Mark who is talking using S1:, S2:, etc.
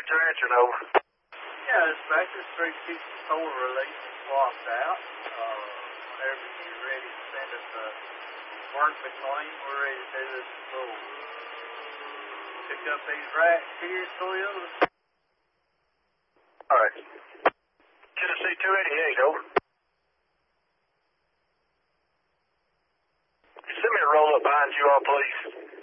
S1: to answer, over.
S2: Yeah, Inspector, 364 release and swapped out. Whenever you're ready to send us a work McLean, we're ready to do this full. Pick up these racks here, Toyota.
S1: All right. Tennessee 288, over. Send me a roll up behind you all, please.